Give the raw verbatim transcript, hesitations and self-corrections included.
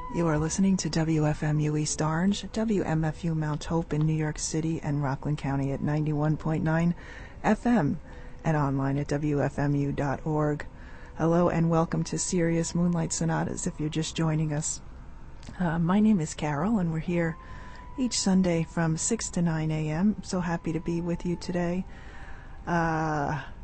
You are listening to W F M U East Orange, W M F U Mount Hope in New York City and Rockland County at ninety-one point nine F M and online at W F M U dot org. Hello and welcome to Sirius Moonlight Sonatas if you're just joining us. Uh, my name is Carol and we're here each Sunday from six to nine a.m. So happy to be with you today. Uh,